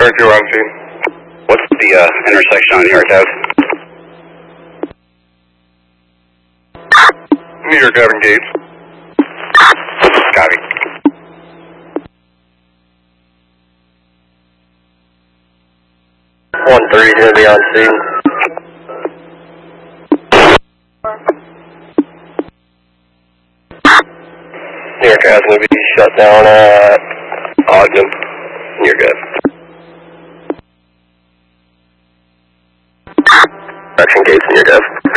Correct, you're on scene. What's the intersection on New York Ave? New York Ave and Gates. Copy. Is going to be on scene. New York Ave is going to be shut down at Ogden. New York Ave. Correction Gates, New York Ave.